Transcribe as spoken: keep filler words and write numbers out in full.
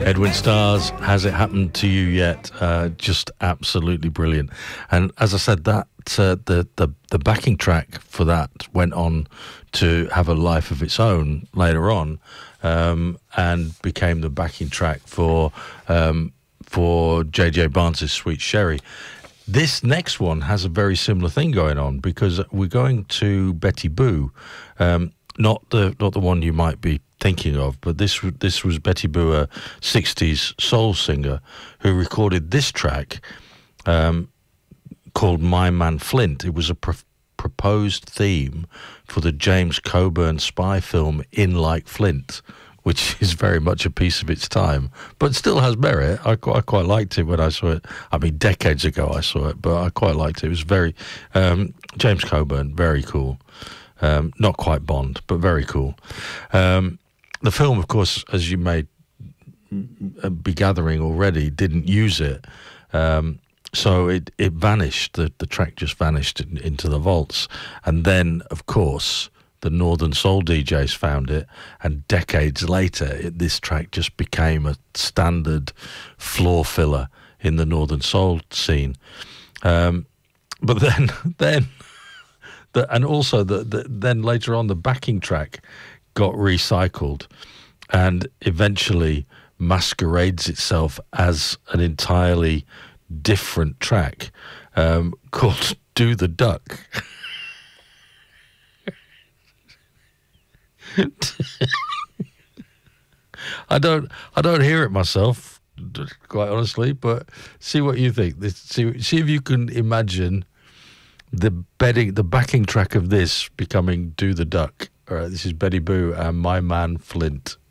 Edwin Starr's Has It Happened to You Yet? Uh, just absolutely brilliant. And as I said, that uh, the, the the backing track for that went on to have a life of its own later on, um, and became the backing track for um, for J J Barnes' Sweet Sherry. This next one has a very similar thing going on, because we're going to Betty Boo, um, not the not the one you might be thinking of, but this this was Betty Boo, a sixties soul singer, who recorded this track um, called My Man Flint. It was a pro- proposed theme for the James Coburn spy film In Like Flint, which is very much a piece of its time, but still has merit. I quite, I quite liked it when I saw it. I mean, decades ago I saw it, but I quite liked it. It was very, um, James Coburn, very cool. Um, not quite Bond, but very cool. Um, the film, of course, as you may be gathering already, didn't use it. Um, so it, it vanished. The, the track just vanished in, into the vaults. And then, of course, the Northern Soul D Js found it, and decades later, it, this track just became a standard floor filler in the Northern Soul scene. Um, but then, then, the, and also the, the then later on, the backing track got recycled, and eventually masquerades itself as an entirely different track um, called "Do the Duck." I don't, I don't hear it myself, quite honestly. But see what you think. This, see, see if you can imagine the bedding, the backing track of this becoming "Do the Duck." All right, this is Betty Boo and My Man Flint.